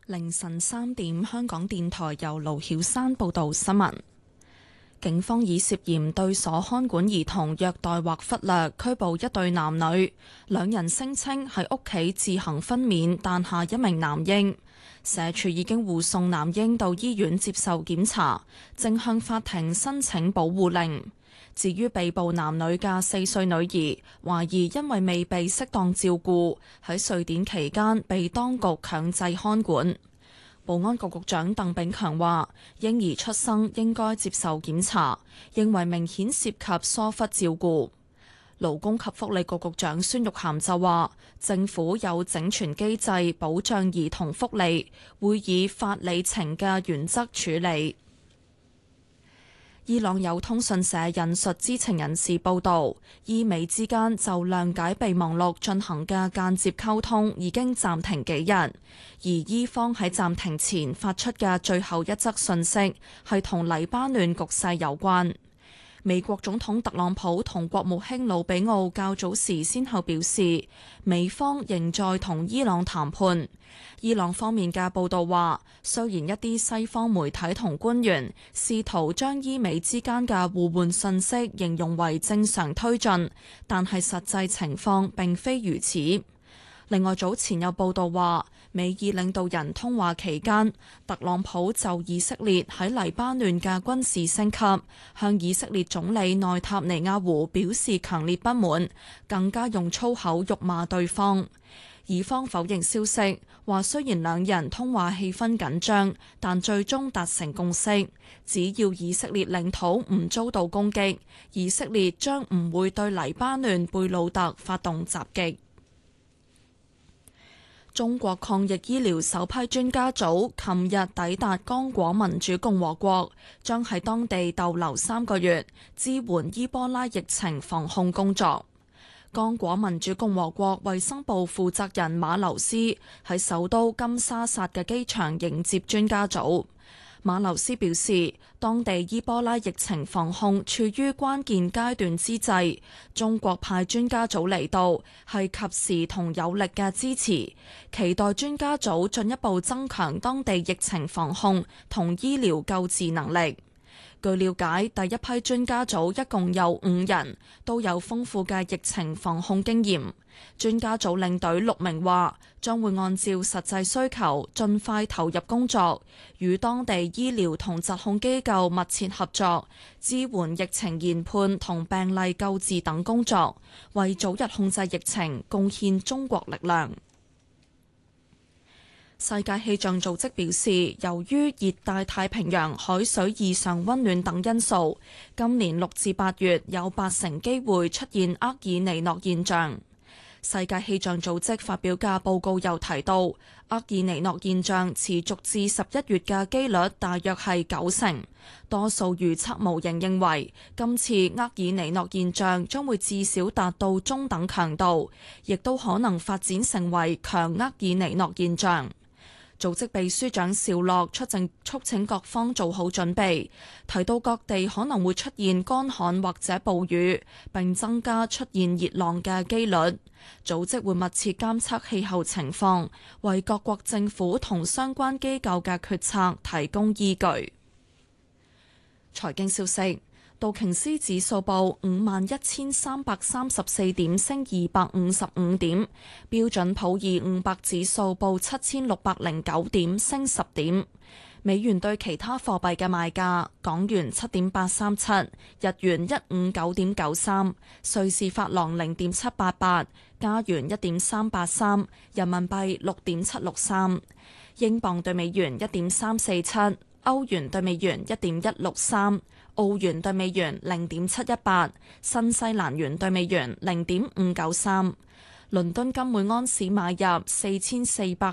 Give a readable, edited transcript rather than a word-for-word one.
凌晨3點，香港電台由盧曉山報道新聞。警方以涉嫌對所看管兒童虐待或忽略拘捕一對男女，兩人聲稱喺屋企自行分娩誕下一名男嬰。社署已經護送男嬰到醫院接受檢查，正向法庭申請保護令。至於被捕男女嘅4歲女兒，懷疑因為未被適當照顧，喺瑞典期間被當局強制看管。保安局局長鄧炳強話，嬰兒出生應該接受檢查，認為明顯涉及疏忽照顧。勞工及福利局局長孫玉菡就話，政府有整全機制保障兒童福利，會以法理情嘅原則處理。伊朗有通訊社引述知情人士報道，伊美之間就諒解備忘錄進行嘅間接溝通已經暫停幾日，而伊方喺暫停前發出嘅最後一則訊息係同黎巴嫩局勢有關。美國總統特朗普同國務卿魯比奧較早時先後表示，美方仍在同伊朗談判。伊朗方面嘅報道話，雖然一啲西方媒體同官員試圖將伊美之間嘅互換信息形容為正常推進，但係實際情況並非如此。另外，早前有報道話，美伊領導人通話期間，特朗普就以色列喺黎巴嫩嘅軍事升級，向以色列總理內塔尼亞胡表示強烈不滿，更加用粗口辱罵對方。以方否認消息，話雖然兩人通話氣氛緊張，但最終達成共識，只要以色列領土唔遭到攻擊，以色列將唔會對黎巴嫩貝魯特發動襲擊。中國抗疫醫療首批專家組琴日抵達剛果民主共和國，將喺當地逗留3個月，支援伊波拉疫情防控工作。剛果民主共和國衛生部負責人馬留斯喺首都金沙薩嘅機場迎接專家組。馬留斯表示，當地伊波拉疫情防控處於關鍵階段之際，中國派專家組嚟到係及時同有力嘅支持，期待專家組進一步增強當地疫情防控同醫療救治能力。據了解，第一批專家組一共有5人，都有豐富嘅疫情防控經驗。專家組領隊6名話，將會按照實際需求，盡快投入工作，與當地醫療同疾控機構密切合作，支援疫情研判同病例救治等工作，為早日控制疫情貢獻中國力量。世界氣象組織表示，由於熱帶太平洋海水異常溫暖等因素，今年6至8月有80%機會出現厄爾尼諾現象。世界氣象組織發表嘅報告又提到，厄爾尼諾現象持續至11月嘅機率大約係90%。多數預測模型認為，今次厄爾尼諾現象將會至少達到中等強度，亦都可能發展成為強厄爾尼諾現象。組織秘書長邵洛促請各方做好準備，提到各地可能會出現乾旱或者暴雨，並增加出現熱浪嘅機率。組織會密切監測氣候情況，為各國政府同相關機構嘅決策提供依據。財經消息。道瓊斯指數報51,334點，升255點；標準普爾500指數報7,609點，升10點。美元對其他貨幣嘅賣價：港元7.837，日元159.93，瑞士法郎0.788，加元1.383，人民幣6.763，英鎊對美元1.347，歐元對美元1.163。澳元對美元0.718，新西蘭元對美元0.593。倫敦金每安士買入4400